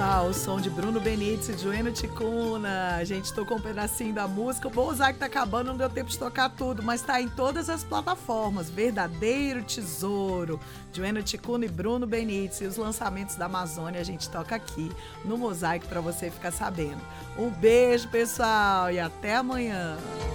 pessoal, o som de Bruno Benítez e Joeno Ticuna. A gente tocou um pedacinho da música. O Mosaic tá acabando, não deu tempo de tocar tudo, mas tá em todas as plataformas. Verdadeiro Tesouro, Joeno Ticuna e Bruno Benítez. E os lançamentos da Amazônia a gente toca aqui no Mosaic para você ficar sabendo. Um beijo, pessoal, e até amanhã.